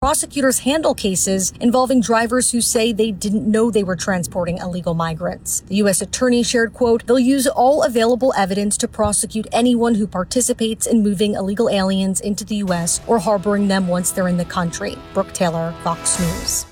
prosecutors handle cases involving drivers who say they didn't know they were transporting illegal migrants. The U.S. attorney shared, quote, "They'll use all available evidence to prosecute anyone who participates in moving illegal aliens into the U.S. or harboring them once they're in the country." Brooke Taylor, Fox News.